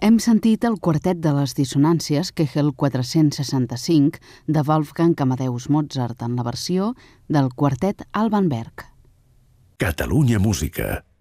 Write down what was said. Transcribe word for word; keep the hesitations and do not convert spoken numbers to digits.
Hem sentit el quartet de les dissonàncies Kegel quatre-cents seixanta-cinc de Wolfgang Amadeus Mozart en la versió del quartet Alban Berg. Catalunya Música.